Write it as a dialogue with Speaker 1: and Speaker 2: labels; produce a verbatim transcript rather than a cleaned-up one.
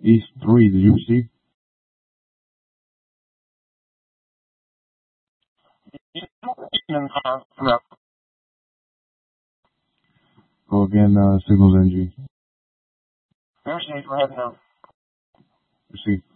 Speaker 1: East three, did you receive? Go again, uh, signals N G.
Speaker 2: Received, we're heading out.
Speaker 1: Receive.